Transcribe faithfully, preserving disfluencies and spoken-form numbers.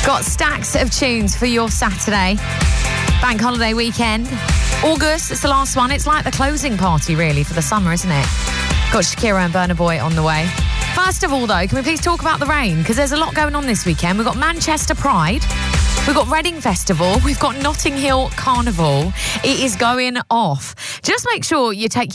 Got stacks of tunes for your Saturday. Bank holiday weekend. August, it's the last one. It's like the closing party, really, for the summer, isn't it? Got Shakira and Burna Boy on the way. First of all, though, can we please talk about the rain? Because there's a lot going on this weekend. We've got Manchester Pride. We've got Reading Festival. We've got Notting Hill Carnival. It is going off. Just make sure you take